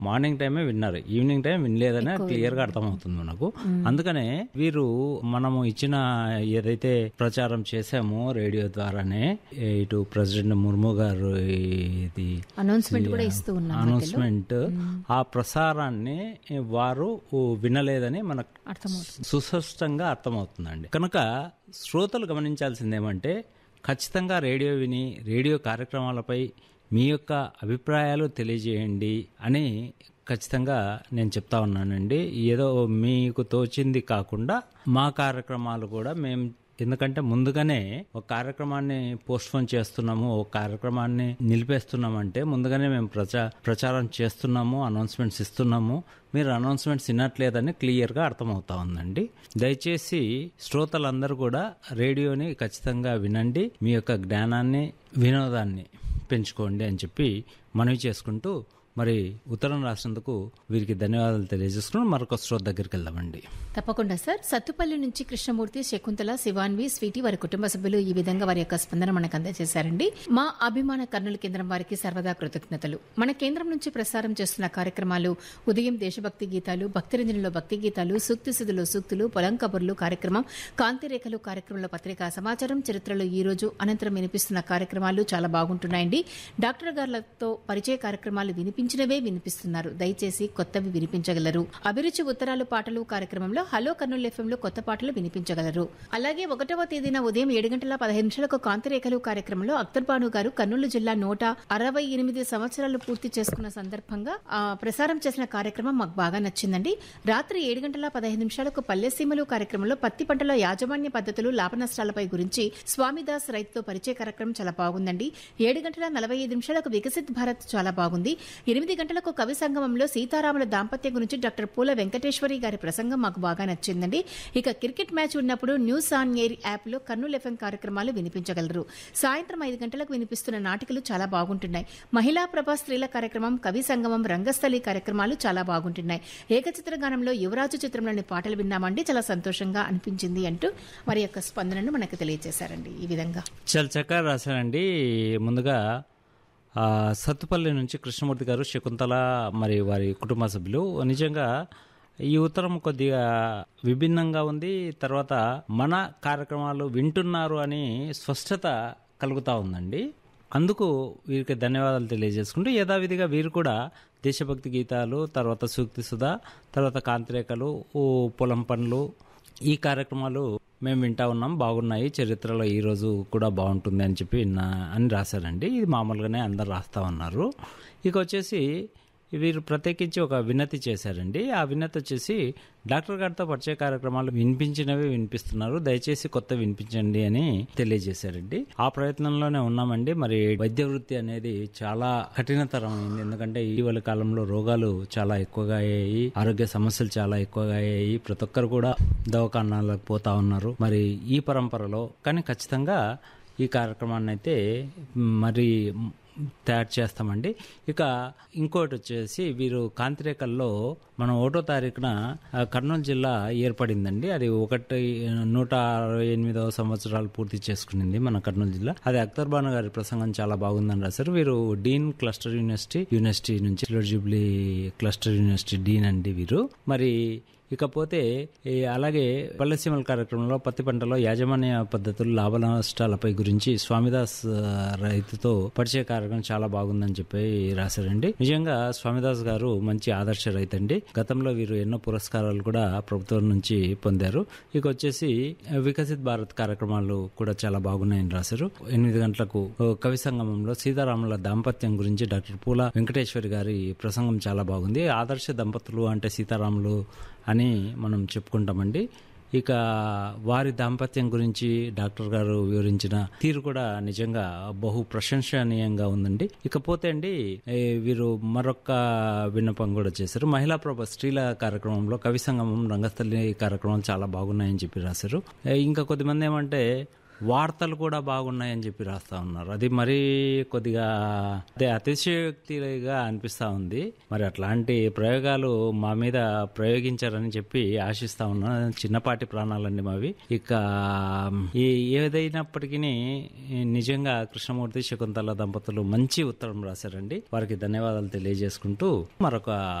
Morning టైమే విన్నారు, evening time వినలేదని క్లియర్గా అర్థమవుతుంది మనకు. అందుకనే వీరు మనము ఇచ్చిన ఏదైతే ప్రచారం చేశామో రేడియో ద్వారానే, ఇటు ప్రెసిడెంట్ ముర్ము గారు ఇది అనౌన్స్మెంట్, ఆ ప్రసారాన్ని వారు వినలేదని మనకు సుస్పష్టంగా అర్థమవుతుందండి. కనుక శ్రోతలు గమనించాల్సింది ఏమంటే, ఖచ్చితంగా రేడియో విని రేడియో కార్యక్రమాలపై మీ యొక్క అభిప్రాయాలు తెలియజేయండి అని ఖచ్చితంగా నేను చెప్తా ఉన్నానండి. ఏదో మీకు తోచింది కాకుండా మా కార్యక్రమాలు కూడా మేము, ఎందుకంటే ముందుగానే ఒక కార్యక్రమాన్ని పోస్ట్పోన్ చేస్తున్నాము, ఒక కార్యక్రమాన్ని నిలిపేస్తున్నామంటే ముందుగానే మేము ప్రచారం చేస్తున్నాము, అనౌన్స్మెంట్స్ ఇస్తున్నాము, మీరు అనౌన్స్మెంట్స్ వినట్లేదని క్లియర్గా అర్థమవుతా ఉందండి. దయచేసి శ్రోతలందరూ కూడా రేడియోని ఖచ్చితంగా వినండి, మీ యొక్క జ్ఞానాన్ని వినోదాన్ని పెంచుకోండి అని చెప్పి మనవి చేసుకుంటూ, మరి ఉత్తరం రాసినందుకు వీరికి ధన్యవాదాలు తెలియజేసుకుని మరొక శ్రోత దగ్గరికి వెళ్దామండి. తప్పకుండా సార్. సత్తుపల్లి నుంచి కృష్ణమూర్తి, శకుంతల, శివాన్వి, స్వీటీ వారి కుటుంబ సభ్యులు ఈ విధంగా వారి యొక్క స్పందన మనకు అందజేశారండి. మా అభిమాన కర్నూలు కేంద్రం వారికి సర్వదా కృతజ్ఞతలు. మన కేంద్రం నుంచి ప్రసారం చేస్తున్న కార్యక్రమాలు ఉదయం దేశభక్తి గీతాలు, భక్తిరంజనిలో భక్తి గీతాలు, సూక్తి సుధులో సూక్తులు, పొలం కబుర్లు కార్యక్రమం, కాంతిరేఖలు కార్యక్రమంలో పత్రికా సమాచారం, చరిత్రలో ఈ రోజు, అనంతరం వినిపిస్తున్న కార్యక్రమాలు చాలా బాగుంటున్నాయండి. డాక్టర్ గారులతో పరిచయ కార్యక్రమాలు వినిపించినవే వినిపిస్తున్నారు, దయచేసి కొత్తవి వినిపించగలరు. అభిరుచి ఉత్తరాలు పాటలు కార్యక్రమంలో హలో కర్నూలు ఎఫ్ఎంలో కొత్త పాటలు వినిపించగలరు. అలాగే 1వ తేదీన ఉదయం 7:15 కాంతిరేఖలు కార్యక్రమంలో అఖ్తర్ బాను గారు కర్నూలు జిల్లా 168 సంవత్సరాలు పూర్తి చేసుకున్న సందర్భంగా ప్రసారం చేసిన కార్యక్రమం మాకు బాగా నచ్చిందండి. రాత్రి 7:15 పల్లెసీమలు కార్యక్రమంలో పత్తి పంటల యాజమాన్య పద్ధతులు, లాభ నష్టాలపై గురించి స్వామిదాస్ రైతుతో పరిచయ కార్యక్రమం చాలా బాగుందండి. 7:45 వికసిత్ భారత్ చాలా బాగుంది. 8 గంటలకు కవి సంగమంలో సీతారాముల దాంపత్యం గురించి డాక్టర్ పూల వెంకటేశ్వరి గారి ప్రసంగం మాకు బాగా నచ్చిందండి. ఇక క్రికెట్ మ్యాచ్ ఉన్నప్పుడు న్యూస్ ఆన్ ఎయిర్ యాప్ లో కర్నూలు ఎఫ్ఎం కార్యక్రమాలు వినిపించగలరు. సాయంత్రం 5 గంటలకు వినిపిస్తున్న నాటికలు చాలా బాగుంటున్నాయి. మహిళా ప్రభా స్త్రీల కార్యక్రమం, కవి సంగమం, రంగస్థలి కార్యక్రమాలు చాలా బాగుంటున్నాయి. ఏకచిత్ర గానంలో యువరాజు చిత్రంలోని పాటలు విన్నామండి, చాలా సంతోషంగా అనిపించింది అంటూ వారి యొక్క స్పందనను మనకు తెలియజేశారండి. ఈ విధంగా చాలా చక్కగా రాశారండి. ముందుగా సత్తుపల్లి నుంచి కృష్ణమూర్తి గారు, శకుంతల, మరి వారి కుటుంబ సభ్యులు, నిజంగా ఈ ఉత్తరం కొద్దిగా విభిన్నంగా ఉంది. తర్వాత మన కార్యక్రమాలు వింటున్నారు అని స్పష్టత కలుగుతూ ఉందండి. అందుకు వీరికి ధన్యవాదాలు తెలియజేసుకుంటూ, యథావిధిగా వీరు కూడా దేశభక్తి గీతాలు, తర్వాత సూక్తి సుధా, తర్వాత కాంతిరేఖలు, పొలం పనులు, ఈ కార్యక్రమాలు మేము వింటా ఉన్నాం, బాగున్నాయి, చరిత్రలో ఈరోజు కూడా బాగుంటుంది అని చెప్పి అని రాశారండి. ఇది మామూలుగానే అందరు రాస్తా ఉన్నారు. ఇక వచ్చేసి వీరు ప్రత్యేకించి ఒక వినతి చేశారండి. ఆ వినతి వచ్చేసి, డాక్టర్ గారితో పరిచయ కార్యక్రమాలు వినిపించినవి వినిపిస్తున్నారు, దయచేసి కొత్త వినిపించండి అని తెలియజేశారండి. ఆ ప్రయత్నంలోనే ఉన్నామండి. మరి వైద్య వృత్తి అనేది చాలా కఠినతరమైంది, ఎందుకంటే ఇటీవల కాలంలో రోగాలు చాలా ఎక్కువగా అయ్యాయి, ఆరోగ్య సమస్యలు చాలా ఎక్కువగా అయ్యాయి, ప్రతి ఒక్కరు కూడా దవాఖానాలకు పోతా ఉన్నారు. మరి ఈ పరంపరలో కానీ ఖచ్చితంగా ఈ కార్యక్రమాన్ని అయితే మరి తయారు చేస్తామండి. ఇక ఇంకోటి వచ్చేసి, వీరు కాంతిరేఖల్లో మనం 1వ తారీఖున కర్నూలు జిల్లా ఏర్పడిందండి. అది 168వ సంవత్సరాలు పూర్తి చేసుకునింది మన కర్నూలు జిల్లా. అది అఖ్తర్ బాను గారి ప్రసంగం చాలా బాగుందని రాశారు. వీరు డీన్ క్లస్టర్ యూనివర్సిటీ నుంచి, silver Jubilee cluster university Deen అండి వీరు. మరి ఇకపోతే అలాగే పల్లెసీమల కార్యక్రమంలో పత్తి పంటలో యాజమాన్య పద్ధతులు, లాభ నష్టాలపై గురించి స్వామిదాస్ రైతుతో పరిచయ కార్యక్రమం చాలా బాగుందని చెప్పి రాశారండి. నిజంగా స్వామిదాస్ గారు మంచి ఆదర్శ రైతు అండి. గతంలో వీరు ఎన్నో పురస్కారాలు కూడా ప్రభుత్వం నుంచి పొందారు. ఇక వచ్చేసి వికసిత్ భారత్ కార్యక్రమాలు కూడా చాలా బాగున్నాయని రాశారు. 8 గంటలకు కవి సంగమంలో సీతారాముల దాంపత్యం గురించి డాక్టర్ పూల వెంకటేశ్వరి గారి ప్రసంగం చాలా బాగుంది. ఆదర్శ దంపతులు అంటే సీతారాములు అని మనం చెప్పుకుంటామండి. ఇక వారి దాంపత్యం గురించి డాక్టర్ గారు వివరించిన తీరు కూడా నిజంగా బహు ప్రశంసనీయంగా ఉందండి. ఇకపోతే అండి, వీరు మరొక విన్నపం కూడా చేశారు. మహిళా ప్రభ స్త్రీల కార్యక్రమంలో కవి సంగమం, రంగస్థలి కార్యక్రమం చాలా బాగున్నాయని చెప్పి రాశారు. ఇంకా కొద్దిమంది ఏమంటే వార్తలు కూడా బాగున్నాయని చెప్పి రాస్తా ఉన్నారు. అది మరీ కొద్దిగా అదే అతిశయోక్తిగా అనిపిస్తా ఉంది. మరి అట్లాంటి ప్రయోగాలు మా మీద ప్రయోగించారని చెప్పి ఆశిస్తా ఉన్నా. చిన్నపాటి ప్రాణాలండి మావి. ఇక ఏదైనప్పటికీ నిజంగా కృష్ణమూర్తి శకుంతల దంపతులు మంచి ఉత్తరం రాశారండి. వారికి ధన్యవాదాలు తెలియజేసుకుంటూ మరొక